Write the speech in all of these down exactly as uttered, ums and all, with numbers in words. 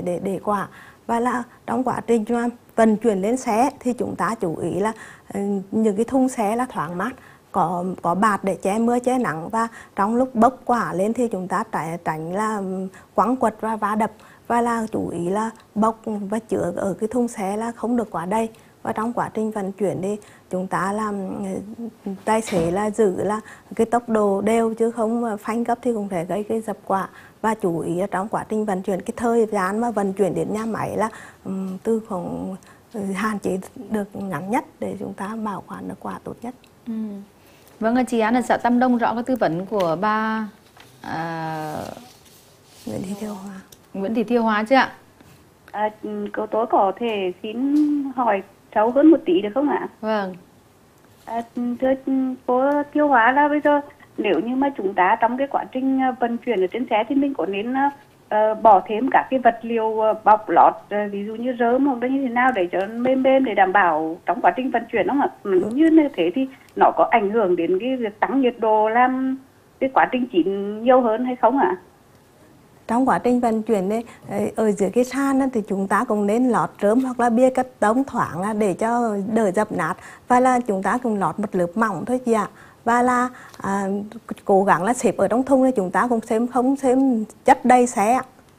để để quả. Và là trong quá trình mà vận chuyển lên xe thì chúng ta chú ý là những cái thùng xe là thoáng mát, có có bạt để che mưa che nắng, và trong lúc bốc quả lên thì chúng ta tránh tránh là quăng quật và va đập, và là chú ý là bốc và chứa ở cái thùng xe là không được quá đầy. Và trong quá trình vận chuyển thì chúng ta làm tài xế là giữ là cái tốc độ đều chứ không phanh gấp thì cũng thể gây cái dập quả. Và chú ý là trong quá trình vận chuyển cái thời gian mà vận chuyển đến nhà máy là um, từ khoảng hạn chế được ngắn nhất để chúng ta bảo quản được quả tốt nhất. Ừ. Vâng, chị An ở xã Tam Đông rõ cái tư vấn của bà à... Nguyễn Thị Thiêu Hoa. Nguyễn Thị Thiêu Hoa chứ ạ? À, cô tôi có thể xin hỏi cháu hơn một tí được không ạ? Vâng. À, thưa cô Thiêu Hóa, là bây giờ nếu như mà chúng ta trong cái quá trình vận chuyển ở trên xe thì mình có nên uh, bỏ thêm các cái vật liệu bọc lót, uh, ví dụ như rơm hoặc là như thế nào để cho mềm mềm để đảm bảo trong quá trình vận chuyển không ạ? Nếu như thế thì nó có ảnh hưởng đến cái việc tăng nhiệt độ làm cái quá trình chín nhiều hơn hay không ạ? Trong quá trình vận chuyển đấy, ở dưới cái sàn thì chúng ta cũng nên lót rơm hoặc là bia cắt tông thoáng để cho đỡ dập nát, và là chúng ta cũng lót một lớp mỏng thôi chị ạ. Và là à, cố gắng là xếp ở trong thùng thì chúng ta cũng xem không xem chất đầy xe.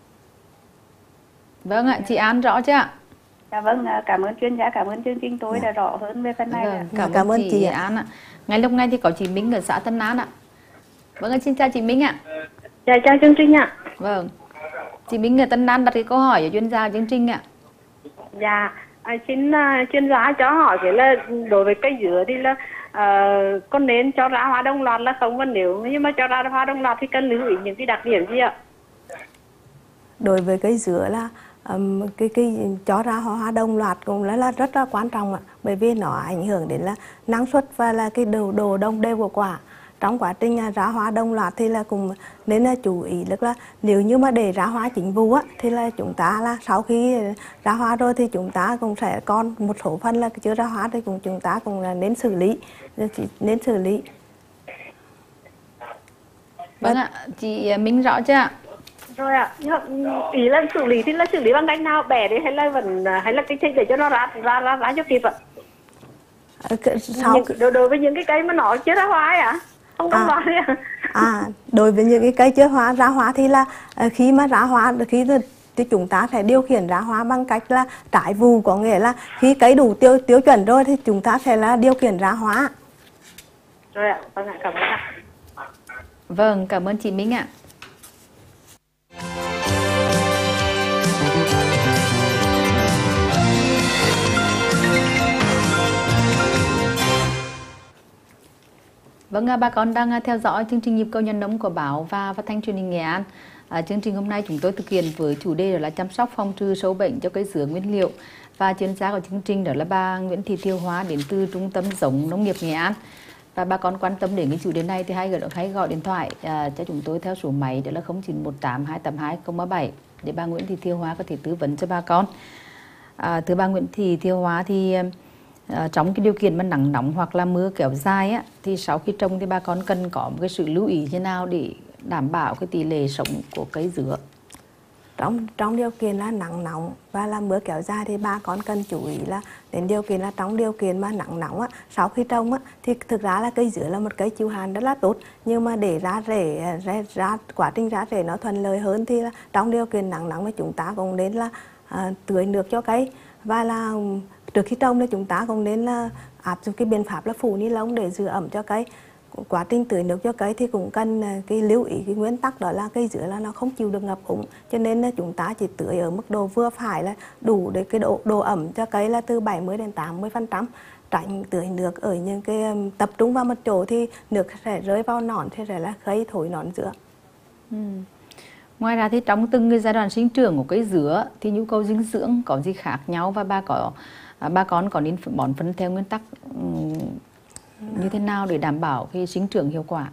Vâng ạ, chị An rõ chưa ạ? Dạ vâng, cảm ơn chuyên gia, cảm ơn chương trình tôi đã rõ hơn về phần này. Vâng, cảm, cảm ơn chị, chị An ạ. Ngay lúc này thì có chị Minh ở xã Tân An ạ. Vâng, xin chào chị Minh ạ. Dạ, chào chương trình ạ. Vâng, chị Minh ở Tân An đặt cái câu hỏi cho chuyên gia chương trình ạ. Dạ, à, xin uh, chuyên gia cho hỏi cái là đối với cây dứa thì là uh, con nên cho ra hoa đồng loạt là không, và nếu như mà cho ra hoa đồng loạt thì cần lưu ý những cái đặc điểm gì ạ? Đối với cây dứa là um, cái cái cho ra hoa đồng loạt cũng là, là rất là quan trọng ạ, bởi vì nó ảnh hưởng đến là năng suất và là cái độ độ đồng đều của quả. Trong quá trình ra hoa đồng loạt thì là cũng nên là chú ý tức là nếu như mà để ra hoa chính vụ á, thì là chúng ta là sau khi ra hoa rồi thì chúng ta cũng sẽ còn một số phần là chưa ra hoa thì cũng chúng ta cũng là nên xử lý nên xử lý. Vâng ạ, chị Minh rõ chưa ạ? Rồi ạ, ý là xử lý thì là xử lý bằng cách nào, bẻ đi hay là vẫn hay là cái để cho nó ra ra ra, ra cho kịp ạ? Sau... Những, đối với những cái cây mà nó chưa ra hoa ấy ạ? Không đồng loạt đấy ạ? À, đối với những cái cây chưa hoa ra hoa thì là khi mà ra hoa khi thì chúng ta sẽ điều khiển ra hoa bằng cách là trái vụ, có nghĩa là khi cây đủ tiêu tiêu chuẩn rồi thì chúng ta sẽ là điều khiển ra hoa. Rồi ạ, vâng ạ, cảm ơn ạ. Vâng, cảm ơn chị Minh ạ. Vâng, bà con đang theo dõi chương trình Nhịp cầu Nhà nông của báo và phát thanh truyền hình Nghệ An. À, chương trình hôm nay chúng tôi thực hiện với chủ đề đó là chăm sóc phòng trừ sâu bệnh cho cây dứa nguyên liệu, và chuyên gia của chương trình đó là bà Nguyễn Thị Thiêu Hoa đến từ Trung tâm Giống Nông nghiệp Nghệ An. Và bà con quan tâm đến cái chủ đề này thì hãy gọi hãy gọi điện thoại à, cho chúng tôi theo số máy đó là không chín một tám hai tám hai không ba bảy để bà Nguyễn Thị Thiêu Hoa có thể tư vấn cho bà con. À, thưa bà Nguyễn Thị Thiêu Hoa thì À, trong cái điều kiện mà nắng nóng hoặc là mưa kéo dài á, thì sau khi trồng thì bà con cần có một cái sự lưu ý thế nào để đảm bảo cái tỷ lệ sống của cây dứa? Trong trong điều kiện là nắng nóng và là mưa kéo dài thì bà con cần chú ý là đến điều kiện là trong điều kiện mà nắng nóng á, sau khi trồng á thì thực ra là cây dứa là một cây chịu hạn rất là tốt, nhưng mà để ra rễ ra, ra quá trình ra rễ nó thuận lợi hơn thì là trong điều kiện nắng nóng thì chúng ta cũng nên là à, tưới nước cho cây, và là trước khi trồng thì chúng ta cũng nên là áp dụng cái biện pháp là phủ ni lông để giữ ẩm cho cây. Quá trình tưới nước cho cây thì cũng cần cái lưu ý cái nguyên tắc đó là cây dứa là nó không chịu được ngập úng, cho nên là chúng ta chỉ tưới ở mức độ vừa phải là đủ để cái độ độ ẩm cho cây là từ bảy mươi đến tám mươi phần trăm. Tránh tưới nước ở những cái tập trung vào một chỗ thì nước sẽ rơi vào nón thì sẽ là gây thối nón dứa. Ừ. Ngoài ra thì trong từng cái giai đoạn sinh trưởng của cây dứa thì nhu cầu dinh dưỡng có gì khác nhau, và bà có bà con có nên bón phân theo nguyên tắc um, như thế nào để đảm bảo cái sinh trưởng hiệu quả?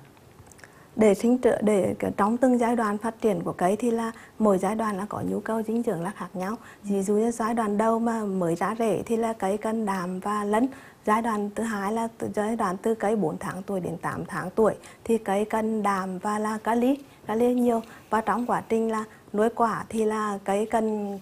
Để sinh trưởng để trong từng giai đoạn phát triển của cây thì là mỗi giai đoạn là có nhu cầu dinh dưỡng là khác nhau. Ví dụ như giai đoạn đầu mà mới ra rễ thì là cây cần đạm và lân. Giai đoạn thứ hai là từ giai đoạn từ cây bốn tháng tuổi đến tám tháng tuổi thì cây cần đạm và là kali, kali nhiều. Và trong quá trình là nuôi quả thì là cây cần